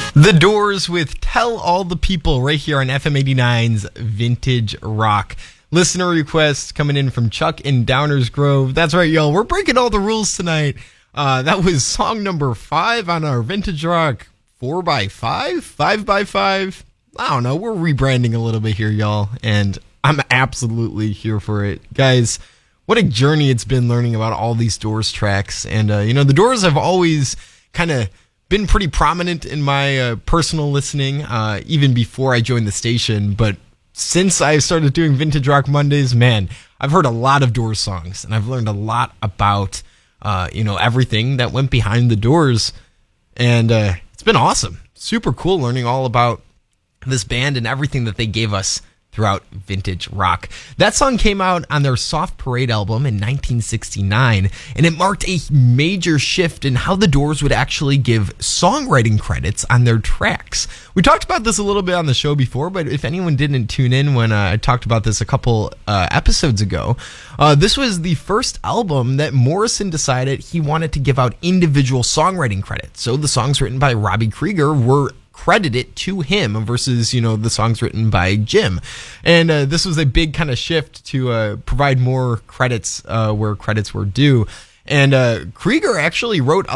The Doors with Tell All the People right here on FM 89's Vintage Rock. Listener request coming in from Chuck in Downers Grove. That's right, y'all. We're breaking all the rules tonight. That was song number 5 on our Vintage Rock 4x5? 5x5? I don't know. We're rebranding a little bit here, y'all. And I'm absolutely here for it. Guys, what a journey it's been learning about all these Doors tracks. And, the Doors have always kind of been pretty prominent in my personal listening, even before I joined the station. But since I started doing Vintage Rock Mondays, man, I've heard a lot of Doors songs, and I've learned a lot about, everything that went behind the Doors. And it's been awesome. Super cool learning all about this band and everything that they gave us throughout Vintage Rock. That song came out on their Soft Parade album in 1969, and it marked a major shift in how the Doors would actually give songwriting credits on their tracks. We talked about this a little bit on the show before, but if anyone didn't tune in when I talked about this a couple episodes ago, this was the first album that Morrison decided he wanted to give out individual songwriting credits. So the songs written by Robbie Krieger were credited to him versus, the songs written by Jim. And this was a big kind of shift to provide more credits where credits were due. And Krieger actually wrote